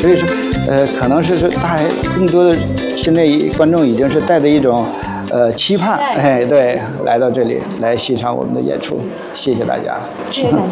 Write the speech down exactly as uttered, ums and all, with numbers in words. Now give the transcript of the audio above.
所以说，呃，可能是说大家更多的现在观众已经是带着一种呃期盼，哎，对，来到这里来欣赏我们的演出，谢谢大家。 这个感